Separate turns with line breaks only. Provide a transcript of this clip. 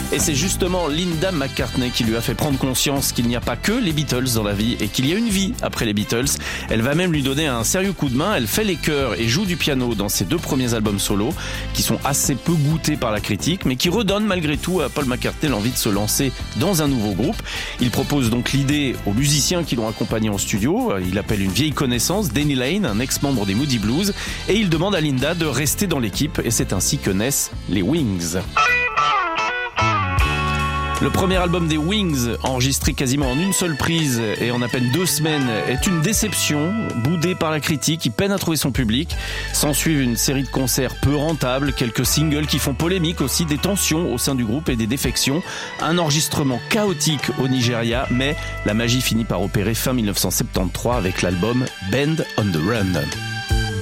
Et c'est justement Linda McCartney qui lui a fait prendre conscience qu'il n'y a pas que les Beatles dans la vie et qu'il y a une vie après les Beatles. Elle va même lui donner un sérieux coup de main. Elle fait les chœurs et joue du piano dans ses 2 premiers albums solo, qui sont assez peu goûtés par la critique, mais qui redonnent malgré tout à Paul McCartney l'envie de se lancer dans un nouveau groupe. Il propose donc l'idée aux musiciens qui l'ont accompagné en studio. Il appelle une vieille connaissance, Danny Laine, un ex-membre des Moody Blues, et il demande à Linda de rester dans l'équipe, et c'est ainsi que naissent les Wings. Le premier album des Wings, enregistré quasiment en une seule prise et en à peine 2 semaines, est une déception, boudé par la critique qui peine à trouver son public. S'ensuivent une série de concerts peu rentables, quelques singles qui font polémique aussi, des tensions au sein du groupe et des défections. Un enregistrement chaotique au Nigeria, mais la magie finit par opérer fin 1973 avec l'album Band on the Run.